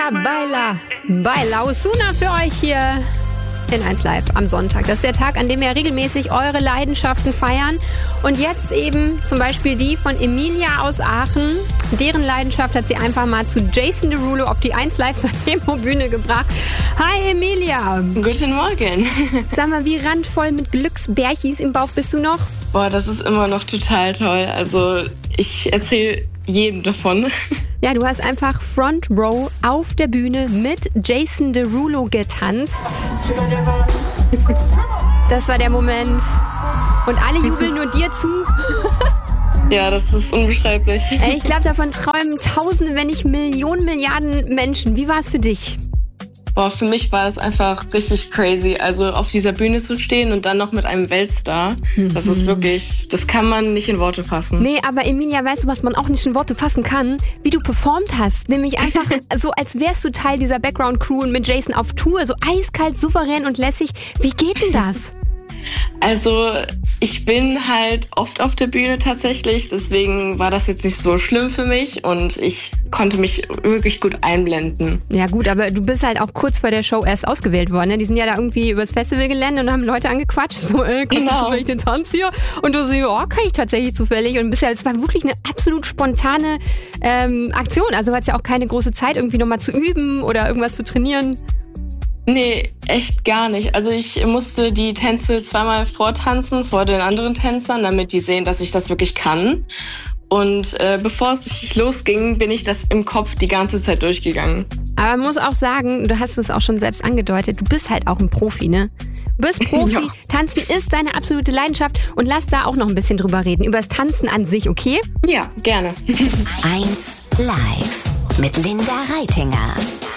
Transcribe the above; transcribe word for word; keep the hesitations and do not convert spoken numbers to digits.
Baila, Baila, Baila Osuna für euch hier in eins Live am Sonntag. Das ist der Tag, an dem wir regelmäßig eure Leidenschaften feiern. Und jetzt eben zum Beispiel die von Emilia aus Aachen. Deren Leidenschaft hat sie einfach mal zu Jason Derulo auf die eins Live Bühne gebracht. Hi Emilia. Guten Morgen. Sag mal, wie randvoll mit Glücksbärchis im Bauch bist du noch? Boah, das ist immer noch total toll. Also ich erzähle jedem davon. Ja, du hast einfach Front Row auf der Bühne mit Jason Derulo getanzt. Das war der Moment. Und alle jubeln nur dir zu. Ja, das ist unbeschreiblich. Ey, ich glaube, davon träumen Tausende, wenn nicht Millionen, Milliarden Menschen. Wie war es für dich? Boah, für mich war das einfach richtig crazy. Also auf dieser Bühne zu stehen und dann noch mit einem Weltstar, mhm. das ist wirklich, das kann man nicht in Worte fassen. Nee, aber Emilia, weißt du, was man auch nicht in Worte fassen kann? Wie du performt hast. Nämlich einfach so, als wärst du Teil dieser Background-Crew und mit Jason auf Tour. So eiskalt, souverän und lässig. Wie geht denn das? Also ich bin halt oft auf der Bühne tatsächlich, deswegen war das jetzt nicht so schlimm für mich und ich konnte mich wirklich gut einblenden. Ja gut, aber du bist halt auch kurz vor der Show erst ausgewählt worden, ne? Die sind ja da irgendwie übers Festivalgelände und haben Leute angequatscht, so, äh, kannst genau. du zufällig den Tanz hier? Und du so, oh, kann ich tatsächlich zufällig. Und bisher, es war wirklich eine absolut spontane ähm, Aktion, also du hattest ja auch keine große Zeit, irgendwie nochmal zu üben oder irgendwas zu trainieren. Nee, echt gar nicht. Also ich musste die Tänze zweimal vortanzen vor den anderen Tänzern, damit die sehen, dass ich das wirklich kann. Und äh, bevor es richtig losging, bin ich das im Kopf die ganze Zeit durchgegangen. Aber man muss auch sagen, du hast es auch schon selbst angedeutet, du bist halt auch ein Profi, ne? Du bist Profi, ja. Tanzen ist deine absolute Leidenschaft und lass da auch noch ein bisschen drüber reden, über das Tanzen an sich, okay? Ja, gerne. eins Live mit Linda Reitinger.